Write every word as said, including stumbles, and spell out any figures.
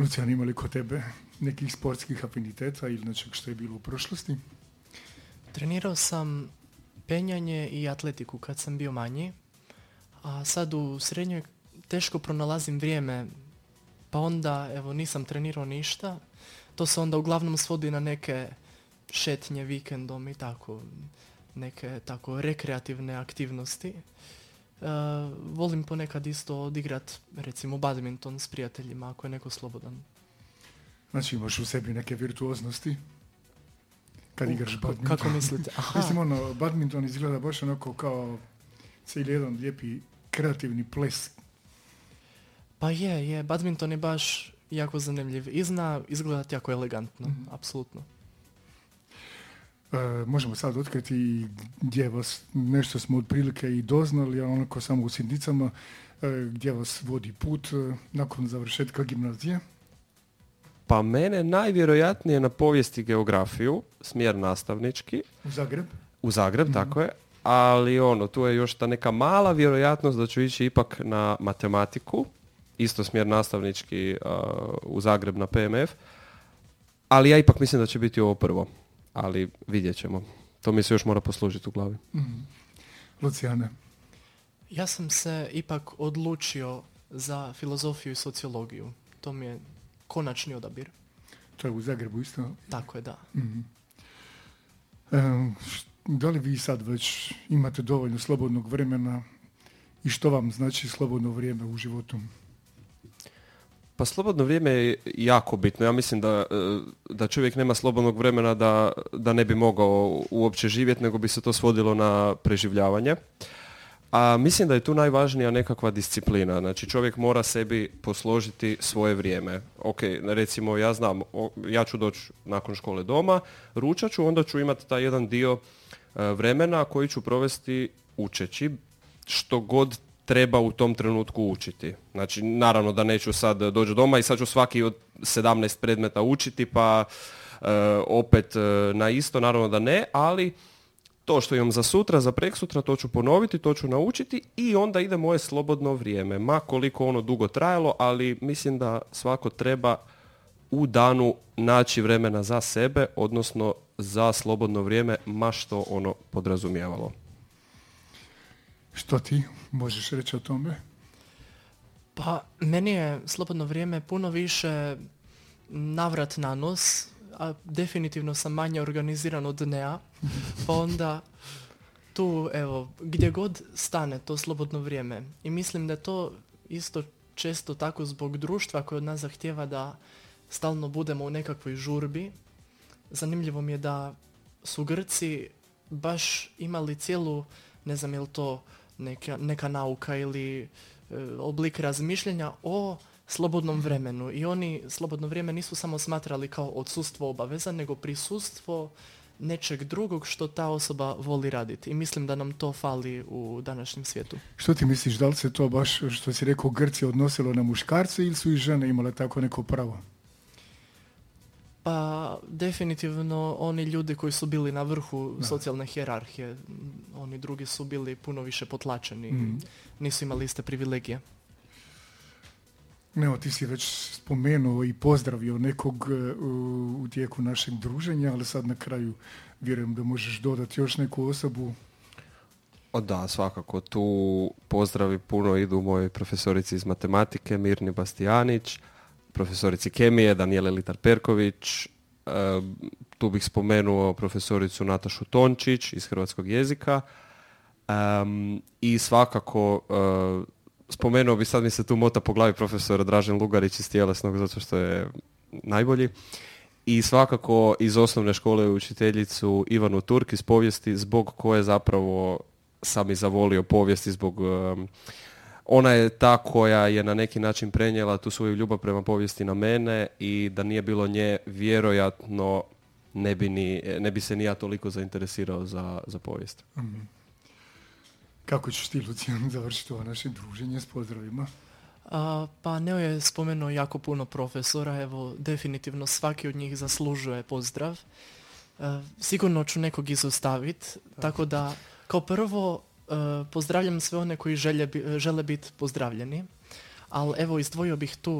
Lucijan, ima li kod tebe nekih sportskih afiniteta ili nečeg što je bilo u prošlosti? Trenirao sam penjanje i atletiku kad sam bio manji, a sad u srednjoj teško pronalazim vrijeme, pa onda evo nisam trenirao ništa. To se onda uglavnom svodi na neke šetnje vikendom i tako, neke tako rekreativne aktivnosti. Uh, volim ponekad isto odigrat recimo badminton s prijateljima ako je neko slobodan. Znači imaš u sebi neke virtuoznosti kad uh, igraš badminton. Kako mislite? Aha. Mislim, ono, badminton izgleda baš onako kao cijeli jedan lijepi kreativni ples. Pa je, je. Badminton je baš jako zanimljiv i zna izgledati jako elegantno, mm-hmm. apsolutno. E, možemo sad otkriti gdje vas, nešto smo otprilike i doznali, a onako samo u sitnicama, e, gdje vas vodi put e, nakon završetka gimnazije? Pa mene najvjerojatnije na povijest i geografiju, smjer nastavnički. U Zagreb? U Zagreb, mm-hmm. tako je. Ali ono, tu je još ta neka mala vjerojatnost da ću ići ipak na matematiku, isto smjer nastavnički uh, u Zagreb na P M F, ali ja ipak mislim da će biti ovo prvo, ali vidjet ćemo. To mi se još mora poslužiti u glavi. Mm. Lucijane? Ja sam se ipak odlučio za filozofiju i sociologiju. To mi je konačni odabir. To je u Zagrebu isto? Tako je, da. Mm. E, da li vi sad već imate dovoljno slobodnog vremena i što vam znači slobodno vrijeme u životu? Pa slobodno vrijeme je jako bitno. Ja mislim da, da čovjek nema slobodnog vremena da, da ne bi mogao uopće živjeti, nego bi se to svodilo na preživljavanje. A mislim da je tu najvažnija nekakva disciplina. Znači čovjek mora sebi posložiti svoje vrijeme. Ok, recimo ja znam, ja ću doći nakon škole doma, ručat ću, onda ću imati taj jedan dio vremena koji ću provesti učeći što god treba u tom trenutku učiti. Znači, naravno da neću sad doći doma i sad ću svaki od sedamnaest predmeta učiti, pa e, opet e, na isto, naravno da ne, ali to što imam za sutra, za preksutra, to ću ponoviti, to ću naučiti i onda ide moje slobodno vrijeme. Ma koliko ono dugo trajalo, ali mislim da svako treba u danu naći vremena za sebe, odnosno za slobodno vrijeme, ma što ono podrazumijevalo. Što ti možeš reći o tome? Pa, meni je slobodno vrijeme puno više navrat na nos, a definitivno sam manje organiziran od Nea, pa onda tu, evo, gdje god stane to slobodno vrijeme. I mislim da je to isto često tako zbog društva koje od nas zahtijeva da stalno budemo u nekakvoj žurbi. Zanimljivo mi je da su Grci baš imali cijelu, ne znam je li to neka, neka nauka ili e, oblik razmišljanja o slobodnom vremenu. I oni slobodno vrijeme nisu samo smatrali kao odsustvo obaveza, nego prisustvo nečeg drugog što ta osoba voli raditi. I mislim da nam to fali u današnjem svijetu. Što ti misliš, da li se to baš, što si rekao, Grci odnosilo na muškarce ili su i žene imale tako neko pravo? Pa definitivno oni ljudi koji su bili na vrhu da. socijalne hijerarhije, oni drugi su bili puno više potlačeni, mm. nisu imali iste privilegije. Evo, ti si već spomenuo i pozdravio nekog u, u tijeku našeg druženja, ali sad na kraju vjerujem da možeš dodati još neku osobu. O da, svakako. Tu pozdravi puno idu mojoj profesorici iz matematike, Mirni Bastijanić, profesorici kemije, Danijele Litar-Perković, e, tu bih spomenuo profesoricu Natašu Tončić iz hrvatskog jezika e, i svakako e, spomenuo bi, sad mi se tu mota po glavi, profesora Dražen Lugarić iz tjelesnog, zato što je najbolji. I svakako iz osnovne škole učiteljicu Ivanu Turk iz povijesti, zbog koje zapravo sam i zavolio povijesti, zbog... Um, ona je ta koja je na neki način prenijela tu svoju ljubav prema povijesti na mene i da nije bilo nje, vjerojatno ne bi, ni, ne bi se ni ja toliko zainteresirao za, za povijest. Mm. Kako ćeš ti, Lucijan, završiti ovo naše druženje s pozdravima? A, pa Neo je spomenuo jako puno profesora, evo definitivno svaki od njih zaslužuje pozdrav. A, sigurno ću nekog izostaviti, tako da kao prvo a, pozdravljam sve one koji želje, žele biti pozdravljeni, ali evo izdvojio bih tu